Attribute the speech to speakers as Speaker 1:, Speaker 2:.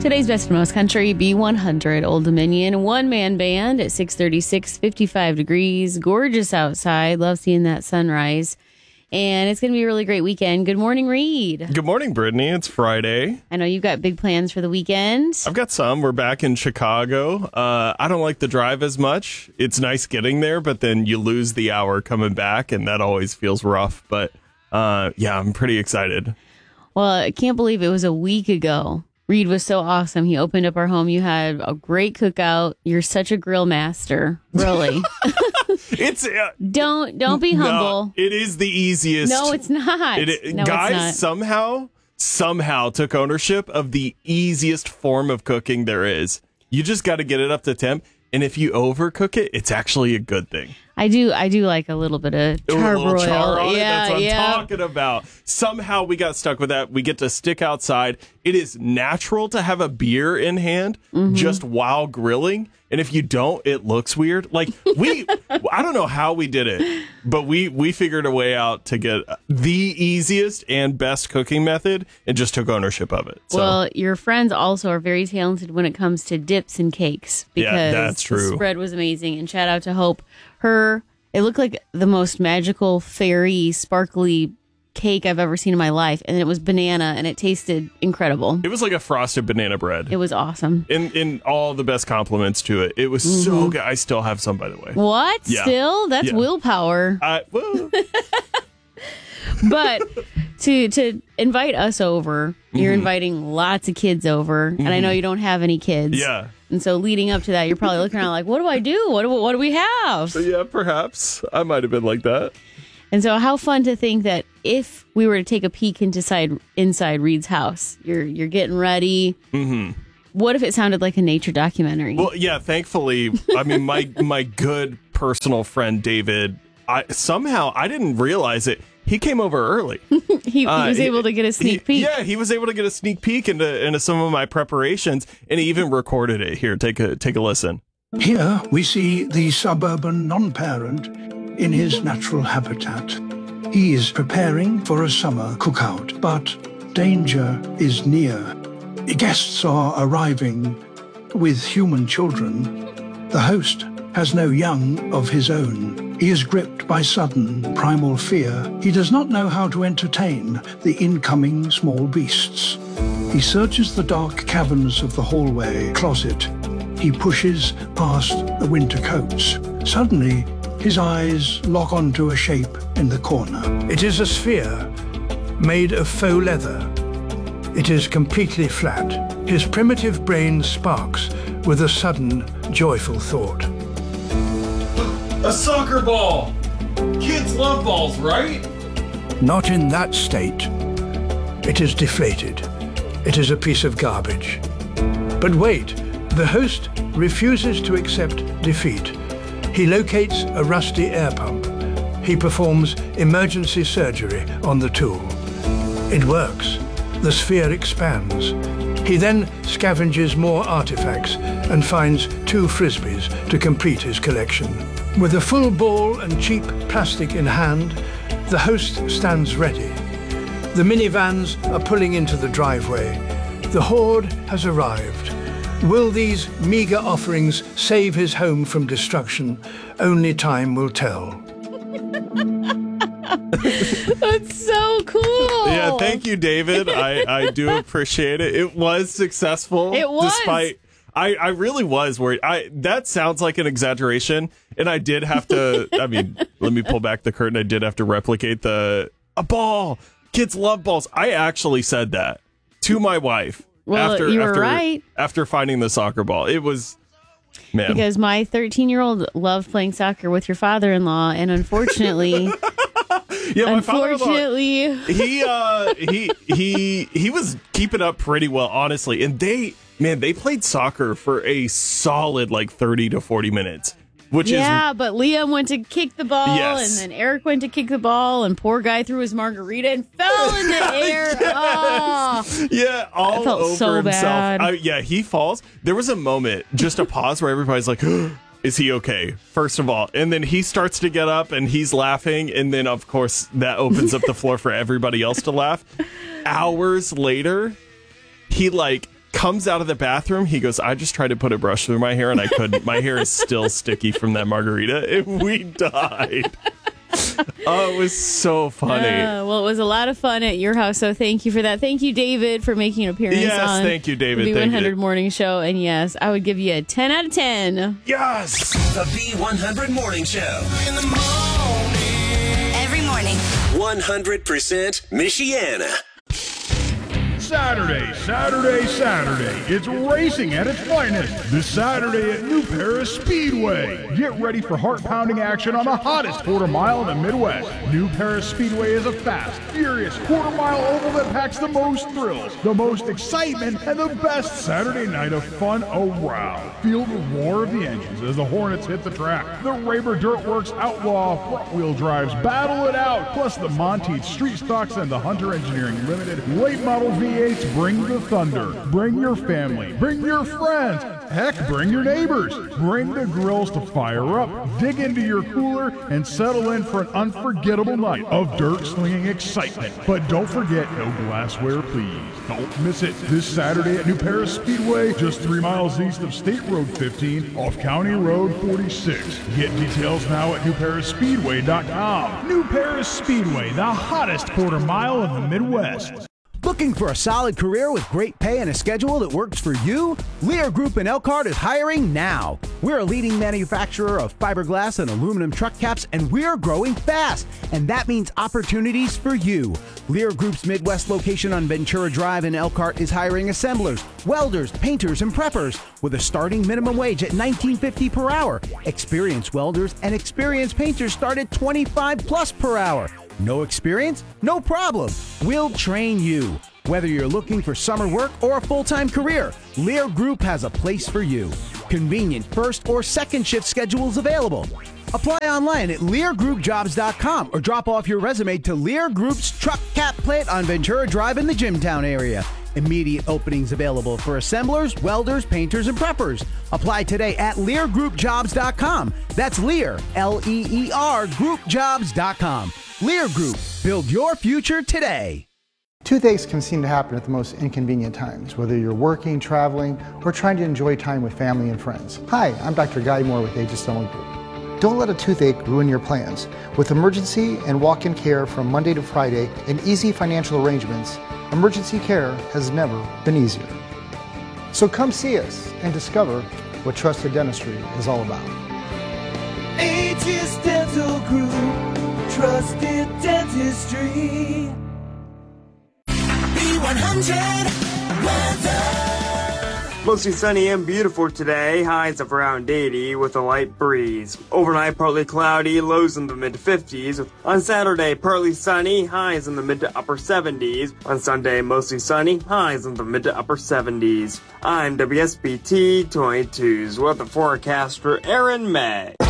Speaker 1: Today's Best and Most Country, B100, Old Dominion, one-man band at 6:36, 55 degrees, gorgeous outside, love seeing that sunrise, and it's going to be a really great weekend. Good morning, Reed.
Speaker 2: Good morning, Brittany. It's Friday.
Speaker 1: I know you've got big plans for the weekend.
Speaker 2: I've got some. We're back in Chicago. I don't like the drive as much. It's nice getting there, but then you lose the hour coming back, and that always feels rough. But yeah, I'm pretty excited.
Speaker 1: Well, I can't believe it was a week ago. Reed was so awesome. He opened up our home. You had a great cookout. You're such a grill master, really.
Speaker 2: It's
Speaker 1: don't be humble.
Speaker 2: No, it is the easiest.
Speaker 1: No, it's not.
Speaker 2: Guys somehow took ownership of the easiest form of cooking there is. You just got to get it up to temp, and if you overcook it, it's actually a good thing.
Speaker 1: I do like a little bit of charbroil.
Speaker 2: Char on it. That's what I'm talking about. Somehow we got stuck with that. We get to stick outside. It is natural to have a beer in hand just while grilling. And if you don't, it looks weird. Like I don't know how we did it, but we figured a way out to get the easiest and best cooking method and just took ownership of it. So.
Speaker 1: Well, your friends also are very talented when it comes to dips and cakes. Because
Speaker 2: that's true.
Speaker 1: The spread was amazing. And shout out to Hope. It looked like the most magical, fairy, sparkly cake I've ever seen in my life. And it was banana, and it tasted incredible.
Speaker 2: It was like a frosted banana bread.
Speaker 1: It was awesome.
Speaker 2: In all the best compliments to it. It was so good. I still have some, by the way.
Speaker 1: What?
Speaker 2: Yeah.
Speaker 1: Still? That's willpower.
Speaker 2: Well.
Speaker 1: But to invite us over, you're inviting lots of kids over. And I know you don't have any kids.
Speaker 2: Yeah.
Speaker 1: And so leading up to that, you're probably looking around like, what do I do? What do we have?
Speaker 2: Yeah, perhaps. I might have been like that.
Speaker 1: And so how fun to think that if we were to take a peek inside Reed's house, you're getting ready. Mm-hmm. What if it sounded like a nature documentary?
Speaker 2: Well, yeah, thankfully, I mean, my good personal friend, David, I didn't realize it. He came over early.
Speaker 1: he was able to get a sneak peek.
Speaker 2: Yeah, he was able to get a sneak peek into some of my preparations, and he even recorded it. Here, take a listen.
Speaker 3: Here we see the suburban non-parent in his natural habitat. He is preparing for a summer cookout, but danger is near. Guests are arriving with human children. The host has no young of his own. He is gripped by sudden primal fear. He does not know how to entertain the incoming small beasts. He searches the dark caverns of the hallway closet. He pushes past the winter coats. Suddenly, his eyes lock onto a shape in the corner.
Speaker 4: It is a sphere made of faux leather. It is completely flat. His primitive brain sparks with a sudden, joyful thought.
Speaker 2: A soccer ball! Kids love balls, right?
Speaker 4: Not in that state. It is deflated. It is a piece of garbage. But wait, the host refuses to accept defeat. He locates a rusty air pump. He performs emergency surgery on the tool. It works. The sphere expands. He then scavenges more artifacts and finds 2 frisbees to complete his collection. With a full ball and cheap plastic in hand, the host stands ready. The minivans are pulling into the driveway. The horde has arrived. Will these meager offerings save his home from destruction? Only time will tell.
Speaker 1: That's so cool.
Speaker 2: Yeah, thank you, David. I do appreciate it. It was successful.
Speaker 1: It was.
Speaker 2: Despite I really was worried. That sounds like an exaggeration, and I did have to. I mean, let me pull back the curtain. I did have to replicate a ball. Kids love balls. I actually said that to my wife.
Speaker 1: Well, you were right.
Speaker 2: After finding the soccer ball, it was. Man.
Speaker 1: Because my 13-year-old loved playing soccer with your father-in-law, and unfortunately,
Speaker 2: my father-in-law, he was keeping up pretty well, honestly. And they played soccer for a solid 30 to 40 minutes. But
Speaker 1: Liam went to kick the ball,
Speaker 2: yes.
Speaker 1: and then Eric went to kick the ball, and poor guy threw his margarita and fell in the air.
Speaker 2: Yes.
Speaker 1: Oh.
Speaker 2: Yeah, all
Speaker 1: I felt
Speaker 2: over
Speaker 1: so
Speaker 2: himself.
Speaker 1: bad.
Speaker 2: He falls. There was a moment, just a pause, where everybody's like, is he okay? First of all. And then he starts to get up, and he's laughing, and then, of course, that opens up the floor for everybody else to laugh. Hours later, he, comes out of the bathroom. He goes, I just tried to put a brush through my hair and I couldn't. My hair is still sticky from that margarita. And we died. Oh, it was so funny.
Speaker 1: Well, it was a lot of fun at your house, so thank you for that. Thank you, David, for making an appearance on
Speaker 2: thank you, David.
Speaker 1: the B100 Morning Show. And yes, I would give you a 10 out of 10.
Speaker 2: Yes!
Speaker 5: The B100 Morning Show.
Speaker 6: In the morning.
Speaker 5: Every morning. 100% Michiana.
Speaker 7: Saturday. It's racing at its finest. This Saturday at New Paris Speedway. Get ready for heart-pounding action on the hottest quarter mile in the Midwest. New Paris Speedway is a fast, furious quarter-mile oval that packs the most thrills, the most excitement, and the best Saturday night of fun around. Feel the roar of the engines as the Hornets hit the track. The Raber Dirtworks Outlaw front-wheel drives battle it out, plus the Monteith Street Stocks and the Hunter Engineering Limited late model V8s bring the thunder. Bring your family. Bring your friends. Heck, bring your neighbors. Bring the grills to fire up. Dig into your cooler and settle in for an unforgettable night of dirt-slinging excitement. But don't forget, no glassware, please. Don't miss it this Saturday at New Paris Speedway, just 3 miles east of State Road 15 off County Road 46. Get details now at newparisspeedway.com. New Paris Speedway, the hottest quarter mile in the Midwest.
Speaker 8: Looking for a solid career with great pay and a schedule that works for you? Lear Group in Elkhart is hiring now. We're a leading manufacturer of fiberglass and aluminum truck caps, and we're growing fast. And that means opportunities for you. Lear Group's Midwest location on Ventura Drive in Elkhart is hiring assemblers, welders, painters, and preppers with a starting minimum wage at $19.50 per hour. Experienced welders and experienced painters start at $25+ per hour. No experience? No problem. We'll train you. Whether you're looking for summer work or a full-time career, Lear Group has a place for you. Convenient first or second shift schedules available. Apply online at LearGroupJobs.com or drop off your resume to Lear Group's truck cap plant on Ventura Drive in the Jimtown area. Immediate openings available for assemblers, welders, painters, and preppers. Apply today at LearGroupJobs.com. That's Lear, L-E-E-R, GroupJobs.com. Lear Group, build your future today.
Speaker 9: Toothaches can seem to happen at the most inconvenient times, whether you're working, traveling, or trying to enjoy time with family and friends. Hi, I'm Dr. Guy Moore with Aegis Dental Group. Don't let a toothache ruin your plans. With emergency and walk-in care from Monday to Friday and easy financial arrangements, emergency care has never been easier. So come see us and discover what trusted dentistry is all about.
Speaker 6: Aegis Dental Group, trusted dentistry. B100 weather.
Speaker 10: Mostly sunny and beautiful today, highs of around 80 with a light breeze. Overnight, partly cloudy, lows in the mid-50s. On Saturday, partly sunny, highs in the mid to upper 70s. On Sunday, mostly sunny, highs in the mid to upper 70s. I'm WSBT 22's weather forecaster Aaron May.